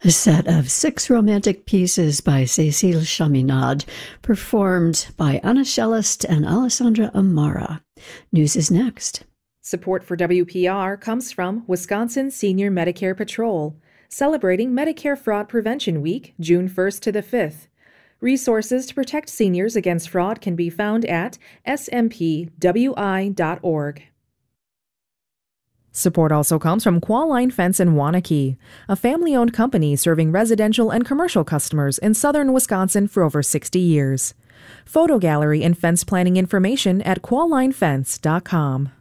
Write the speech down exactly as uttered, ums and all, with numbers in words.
A set of six romantic pieces by Cécile Chaminade, performed by Anna Shellist and Alessandra Amara. News is next. Support for W P R comes from Wisconsin Senior Medicare Patrol, celebrating Medicare Fraud Prevention Week, June first to the fifth. Resources to protect seniors against fraud can be found at s m p w i dot org. Support also comes from Qualline Fence in Waunakee, a family-owned company serving residential and commercial customers in southern Wisconsin for over sixty years. Photo gallery and fence planning information at qualline fence dot com.